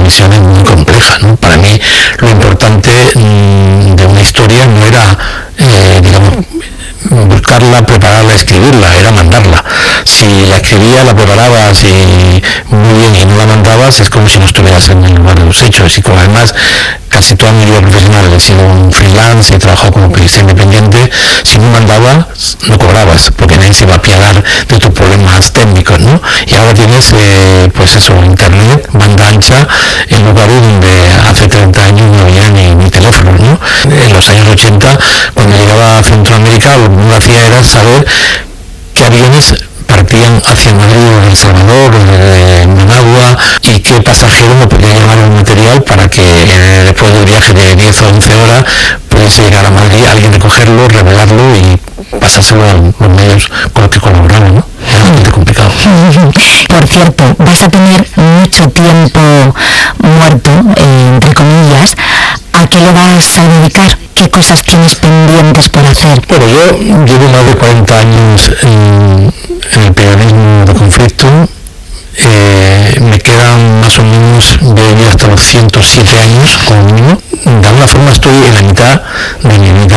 misión es muy compleja, ¿no? Para mí lo importante de una historia no era, digamos, buscarla, prepararla, escribirla, era mandarla. Si la escribía, la preparabas y muy bien y no la mandabas, es como si no estuvieras en el lugar de los hechos. Y como además casi toda mi vida profesional he sido un freelance, he trabajado como periodista independiente, si no mandabas, no cobrabas, porque nadie se va a apiadar de tus problemas técnicos, ¿no? Y ahora tienes, pues eso, internet, banda ancha, en lugares donde hace 30 años no había ni teléfono, ¿no? En los años 80, cuando llegaba a Centroamérica, lo que uno hacía era saber qué aviones partían hacia Madrid o El Salvador o de Managua y qué pasajero me podía llevar el material para que después del viaje de 10 o 11 horas pudiese llegar a Madrid, alguien recogerlo, revelarlo y pasárselo a los medios con los que colaboraban, ¿no? Era bastante complicado. Por cierto, vas a tener mucho tiempo muerto, entre comillas. ¿A qué le vas a dedicar? ¿Qué cosas tienes pendientes por hacer? Bueno, yo llevo más de 40 años en el periodismo de conflicto. Me quedan más o menos, voy hasta los 107 años como mínimo. De alguna forma estoy en la mitad de mi vida